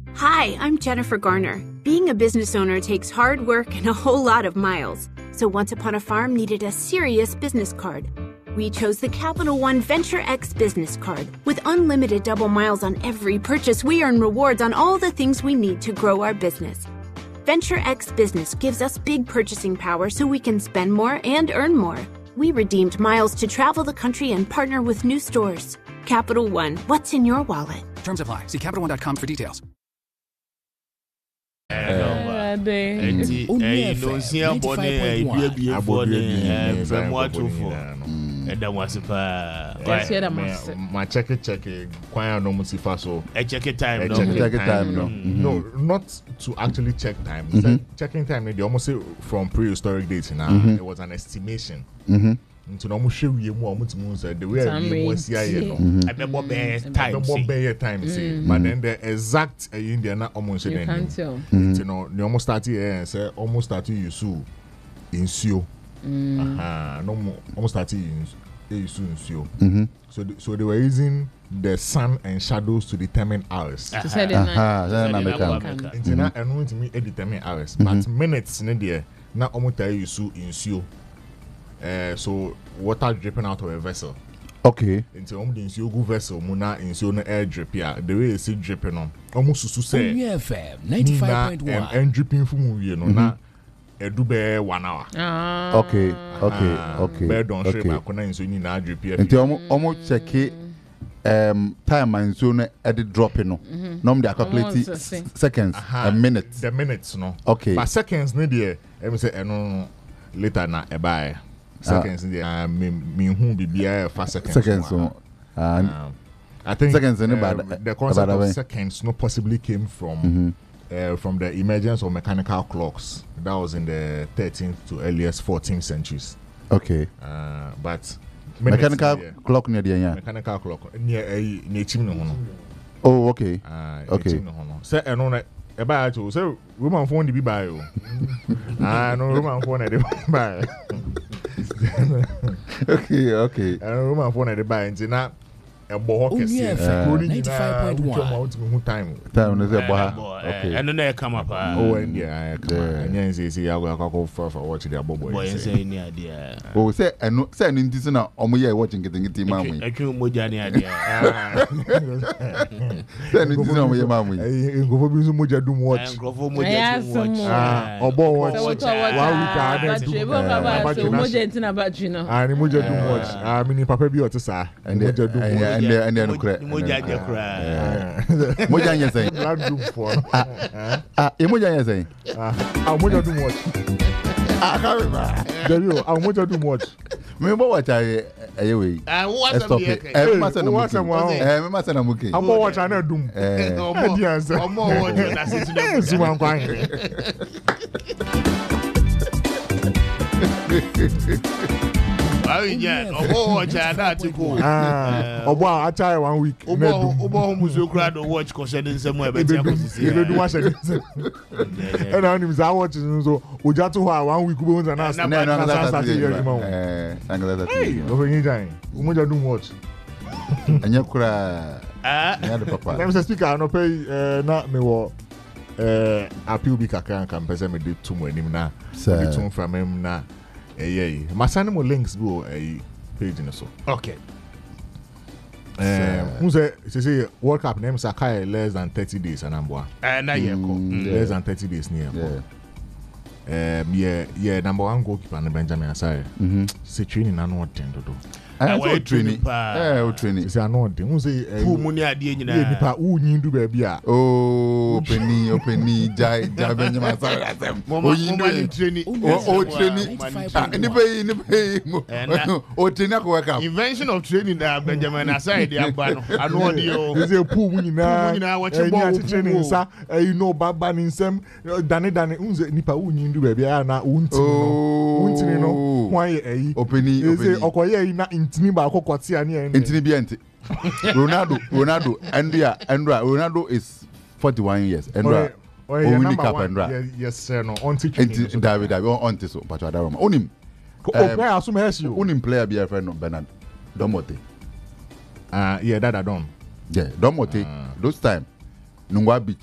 Hi, I'm Jennifer Garner. Being a business owner takes hard work and a whole lot of miles. So Once Upon a Farm needed a serious business card. We chose the Capital One Venture X business card. With unlimited double miles on every purchase, we earn rewards on all the things we need to grow our business. Venture X Business gives us big purchasing power so we can spend more and earn more. We redeemed miles to travel the country and partner with new stores. Capital One, what's in your wallet? Terms apply. See CapitalOne.com for details. My check quite no so check time no not to actually check time. Checking time they almost say from prehistoric dates now. It was an estimation. Into no show we the way we was here time say but then the exact Indian almost you know you almost started here and say almost started you so in sio no almost started in so they were using the sun and shadows to determine hours determine hours but minutes in there now almost tell you so in sio. So water dripping out of a vessel. Okay. Into almost in vessel, muna in air drip here. The way it's dripping on, almost to say. FM 95.1. And dripping from you know na. Do be 1 hour. Okay. Bed on shape. I couldn't so you na drip here. Into almost check time and so edit dropping no. Nom they calculate seconds and minutes. The minutes no. Okay. But seconds no there. Let say no later na e buy. Seconds in there, me who be here for seconds. I think seconds the concept of seconds no possibly came from the emergence of mechanical clocks. That was in the 13th to earliest 14th centuries. Okay. But mechanical clock near the mechanical clock near chimney. Oh, okay. Okay. Say about to so woman phone the be buy no woman phone the buy. Okay. Roman phone at the buy and na a boho kesi 95.1 time is okay and then come up and yeah and see I will go for watch the boy say near there say and say this na omo watching getting it mamu I can moja near there say this na omo mamu go for bizu moja do watch obo watch 1 week moja entina battery no and moja do watch mini papa bi otisa and moja do watch and no cra moja je cra moja nya say blood do for e moja nya say moja do watch there you moja do watch me bo watch we stop it me must na muke abo watch na dum omo watch na sit dem zuman kwan obo watch that go obo a try 1 week obo muzo kra do watch ko se den nsem e be ti akosisi e do watch den and on him za watch so oja to ha 1 week go na start here ma o yin jan o mo ja do watch anya kura anya de papa dem say speaker no pay na me wo appeal bi kakran kan pese me de to mo anim na de to from him na masani mo links go page no so okay who say World Cup name Sakai less than 30 days anambwa na less than 30 days near number 1 goalkeeper na Benjamin Asare say training na no tendo do training training say no dey who say fu mu ni ade nyina nipa unyin du ba bia openi jai Benjamin Asare asem oyin training o training ko World Cup invention of training na Benjamin Asare dey agba no anu odi o say pu mu nyina watch ball training sa you know baba ni nsem dane unze nipa unyin du ba bia na untini no why openi okoye na intini ba akokwati ani en intini bi ente Ronaldo Andrea Ronaldo is 41 years Andrea only cap Andrea yes sir no onti David onti so pacho adaroma onim player assume hesio onim player bi friend no Bernard Domote yeah that I don't Domote those time Nungwa Beach